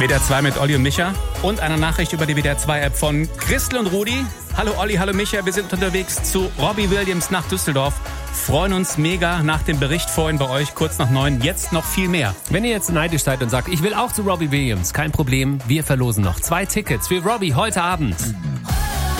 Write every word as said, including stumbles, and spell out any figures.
W D R zwei mit Olli und Micha und eine Nachricht über die W D R zwei App von Christel und Rudi. Hallo Olli, hallo Micha, wir sind unterwegs zu Robbie Williams nach Düsseldorf. Freuen uns mega nach dem Bericht vorhin bei euch, kurz nach neun, jetzt noch viel mehr. Wenn ihr jetzt neidisch seid und sagt, ich will auch zu Robbie Williams, kein Problem, wir verlosen noch zwei Tickets für Robbie heute Abend.